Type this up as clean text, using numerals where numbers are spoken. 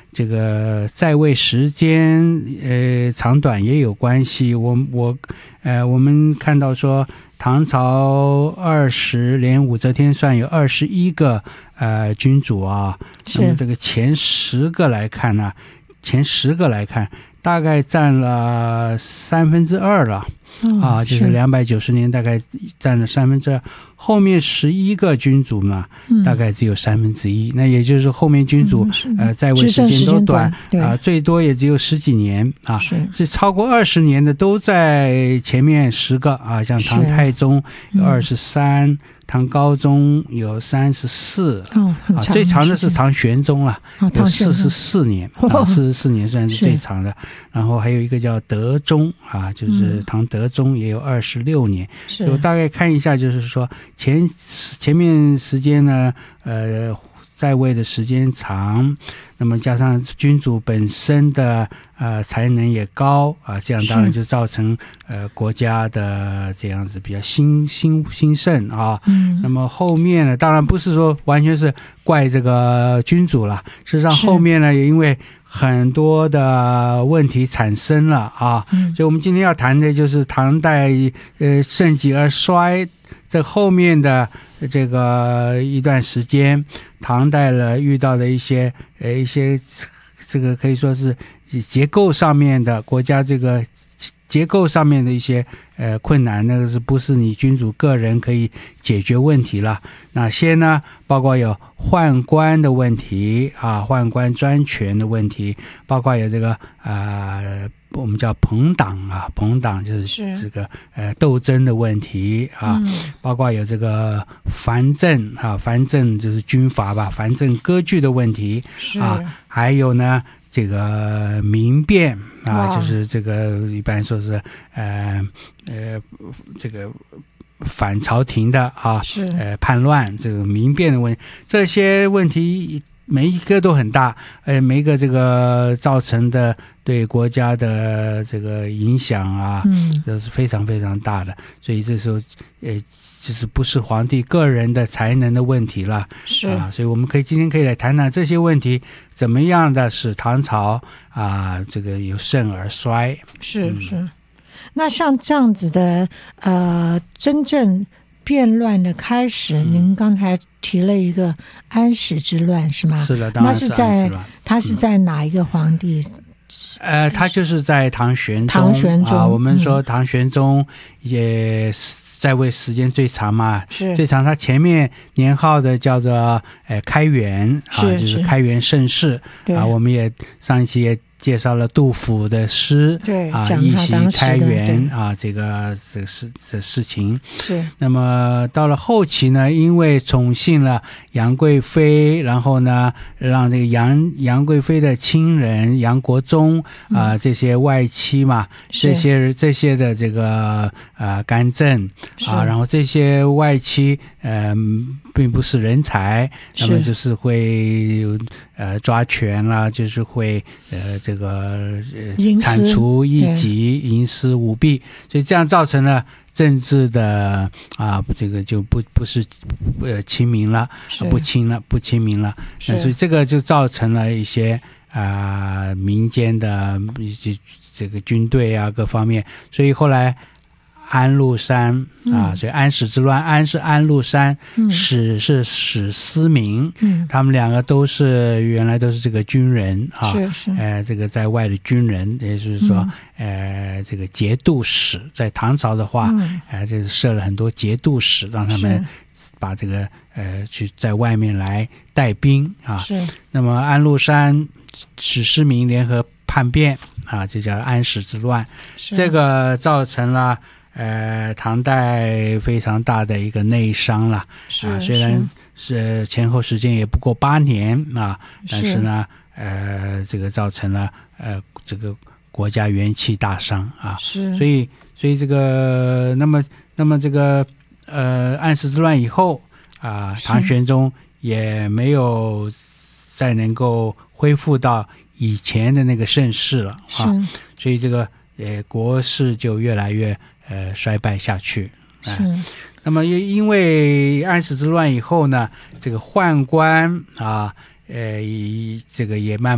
这个在位时间长短也有关系。我们看到说唐朝20连武则天算有21个君主啊，那么这个前10个来看呢，大概占了2/3了。就是290年大概占了2/3，后面11个君主嘛，大概只有1/3，那也就是后面君主在位时间都短最多也只有10几年啊，是超过20年的都在前面10个啊，像唐太宗有23，唐高宗有34，最长的是唐玄宗了，有44年，44年算是最长的。然后还有一个叫德宗啊，就是唐德宗也有26年。我大概看一下，就是说前面时间呢，在位的时间长，那么加上君主本身的才能也高啊，这样当然就造成国家的这样子比较兴盛啊。那么后面呢，当然不是说完全是怪这个君主了，事实上后面呢也因为很多的问题产生了啊，所以我们今天要谈的就是唐代盛极而衰，这后面的这个一段时间，唐代了遇到的一些这个可以说是结构上面的国家这个结构上面的一些困难，那个是不是你君主个人可以解决问题了？哪些呢？包括有宦官的问题啊，宦官专权的问题，包括有这个我们叫朋党就是这个斗争的问题啊，包括有这个藩镇啊，藩镇就是军阀吧，藩镇割据的问题啊，还有呢这个民变啊，就是这个一般说是这个反朝廷的啊，叛乱这个民变的问题，这些问题每一个都很大，每一个这个造成的对国家的这个影响啊，都是非常非常大的。所以这时候就是不是皇帝个人的才能的问题了，所以我们今天可以来谈谈这些问题，怎么样的使唐朝这个由盛而衰。 是。那像这样子的真正变乱的开始，您刚才提了一个安史之乱是吗？ 是的，当然是安史乱。 他是在哪一个皇帝？ 他就是在唐玄宗啊。我们说唐玄宗也在位时间最长嘛，最长。他前面年号的叫做开元啊，就是开元盛世啊。我们也上一期也介绍了杜甫的诗，一袭开元啊，这事情。那么到了后期呢，因为宠幸了杨贵妃，然后呢，让这个杨贵妃的亲人杨国忠这些外戚嘛，这些的这个干政啊，然后这些外戚并不是人才，那么就是会抓权啦，就是会这个铲除异己、营私舞弊，所以这样造成了政治的这个就不是亲民了，不亲民了，所以这个就造成了一些民间的一些这个军队啊各方面，所以后来安禄山所以安史之乱，安是安禄山，史是史思明，他们两个原来都是这个军人啊，这个在外的军人，也就是说这个节度使，在唐朝的话这设了很多节度使，让他们把这个去在外面来带兵啊。那么安禄山史思明联合叛变啊，就叫安史之乱，这个造成了唐代非常大的一个内伤了虽然是前后时间也不过8年但是呢这个造成了这个国家元气大伤所以这个那么这个安史之乱以后唐玄宗也没有再能够恢复到以前的那个盛世了所以这个国势就越来越衰败下去。那么因为安史之乱以后呢，这个宦官这个也慢慢